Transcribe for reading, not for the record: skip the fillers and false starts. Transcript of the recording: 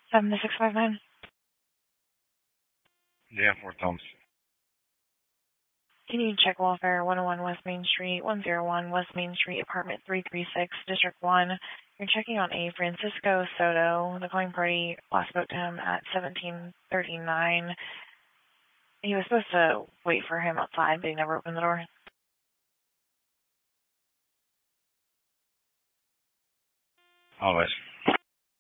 7-659. Yeah, Fort Thomas. Can you check welfare 101 West Main Street, 101 West Main Street, apartment 336, District 1. You're checking on a Francisco Soto. The calling party last spoke to him at 17:39. He was supposed to wait for him outside, but he never opened the door. Always.